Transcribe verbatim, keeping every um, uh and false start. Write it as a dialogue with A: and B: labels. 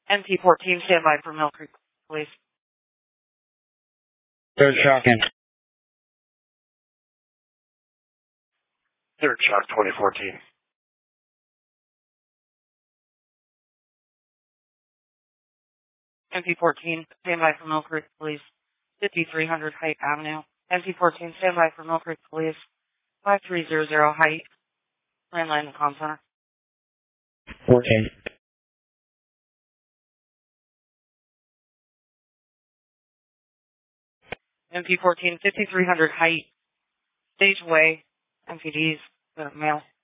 A: N P fourteen, stand by for Mill Creek, please.
B: Third shock in.
C: Third shock twenty fourteen.
A: N P fourteen, stand by for Mill Creek, please. fifty-three hundred Height Avenue. N P fourteen, stand by for Mill Creek, please. five three zero zero Height. Landline and comm center.
B: fourteen.
A: N P fourteen, fifty-three hundred Height. Stage away. M P Ds, the mail.